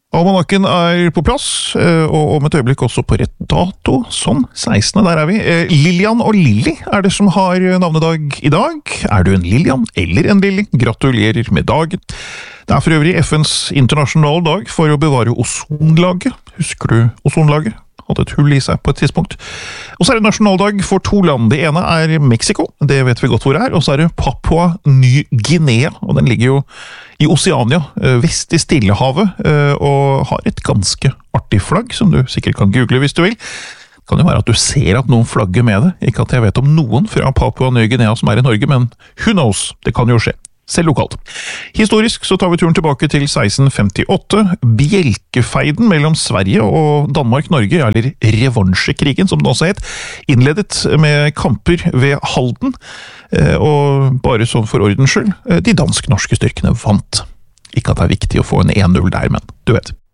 Almanakken på plass, og om et øyeblikk også på rett dato. Sånn, 16. der vi. Lillian og Lilly det som har navnedag i dag. Du en Lillian eller en Lilly? Gratulerer med dagen. Det for øvrig FNs internasjonale dag for å bevare ozonlaget. Husker du ozonlaget? Hadde et hull i seg på et tidspunkt. Og så det nasjonaldag for 2 land. Det ene Mexico, det vet vi godt hvor det og så det Papua Ny-Guinea, og den ligger jo i Oceania, vest i Stillehavet, og har et ganske artig flagg, som du sikkert kan google hvis du vil. Det kan jo være at du ser at noen flagger med det, ikke at jeg vet om noen fra Papua Ny-Guinea som i Norge, men who knows, det kan jo skje. Selv lokalt. Historisk så tar vi turen tilbake til 1658. Bjelkefeiden mellom Sverige og Danmark-Norge, eller revansjekrigen som den også het, innledet med kamper ved Halden, og bare sånn for ordens skyld, de dansk-norske styrkene vant. Ikke at det viktig å få en 1-0 der, men du vet.